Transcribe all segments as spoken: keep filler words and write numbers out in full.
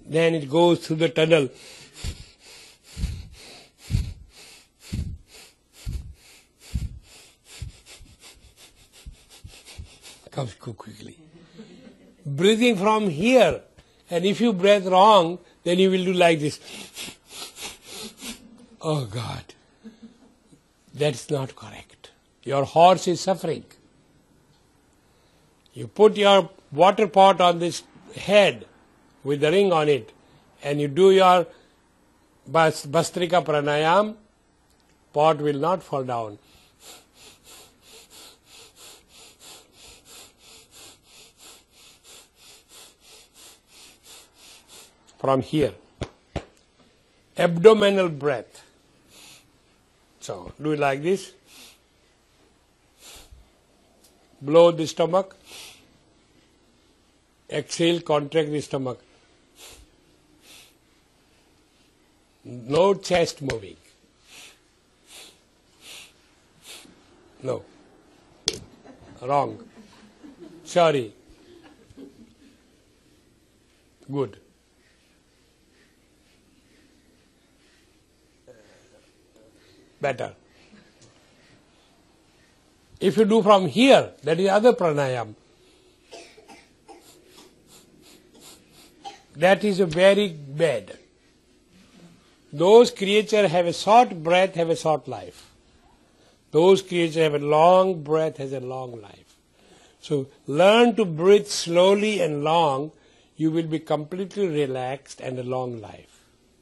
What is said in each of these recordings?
then it goes through the tunnel. Comes quickly. Breathing from here, and if you breathe wrong, then you will do like this. Oh God, that's not correct. Your horse is suffering. You put your water pot on this head with the ring on it, and you do your bas- Bhastrika Pranayam, pot will not fall down. From here, abdominal breath. So, do it like this. Blow the stomach. Exhale, contract the stomach. No chest moving. No. Wrong. Sorry. Good. Better. If you do from here, that is other pranayam. That is a very bad. Those creatures have a short breath, have a short life. Those creatures have a long breath, has a long life. So learn to breathe slowly and long, you will be completely relaxed and a long life.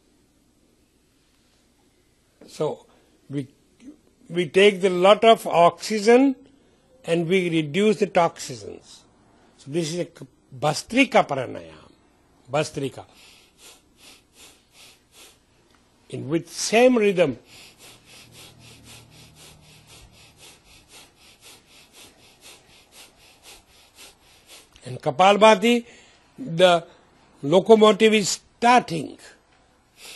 So we we take the lot of oxygen and we reduce the toxins. So this is a Bhastrika Pranayam. Bhastrika. In with same rhythm. And Kapalbhati, the locomotive is starting.